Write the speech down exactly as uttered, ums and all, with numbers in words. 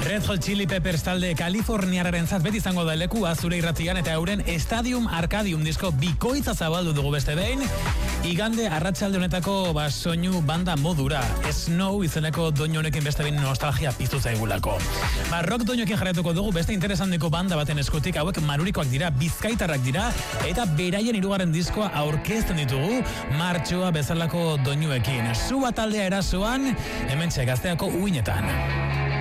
Red Hot Chili Peppers talde Kaliforniararen zat beti izango da lekua zure irratian eta euren Stadium Arcadium disko bikoitza zabaldu dugu beste behin. Igande arratsalde honetako ba, soinu banda modura. Snow izeneko doinu honekin beste behin nostalgia piztu zaigulako. Ba, rock doinuekin jarratuko dugu beste interesandiko banda baten eskutik, hauek marurikoak dira, bizkaitarrak dira, eta beraien hirugarren diskoa aurkezten ditugu martxoa bezalako doinuekin. Sua taldea erasoan, hementxe Gazteako uinetan.